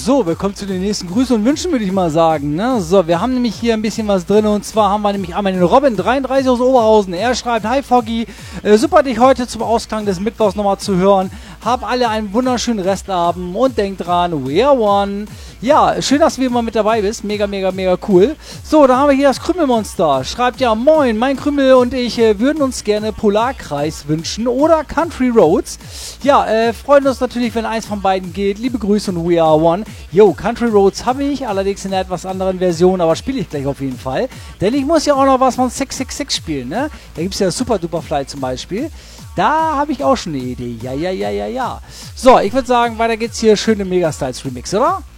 So, wir kommen zu den nächsten Grüßen und Wünschen, würde ich mal sagen. Ne? So, wir haben nämlich hier ein bisschen was drin und zwar haben wir nämlich einmal den Robin 33 aus Oberhausen. Er schreibt: Hi Foggy, super dich heute zum Ausklang des Mittwochs nochmal zu hören. Hab alle einen wunderschönen Restabend und denkt dran, we are one. Ja, schön, dass du wieder mal mit dabei bist. Mega, mega, mega cool. So, da haben wir hier das Krümelmonster. Schreibt ja: Moin, mein Krümel und ich würden uns gerne Polarkreis wünschen oder Country Roads. Ja, freuen uns natürlich, wenn eins von beiden geht. Liebe Grüße und we are one. Yo, Country Roads habe ich, allerdings in einer etwas anderen Version, aber spiele ich gleich auf jeden Fall. Denn ich muss ja auch noch was von 666 spielen, ne? Da gibt es ja Super Duper Fly zum Beispiel. Da habe ich auch schon eine Idee. Ja. So, ich würde sagen, weiter geht's hier. Schöne Megastyles Remix, oder?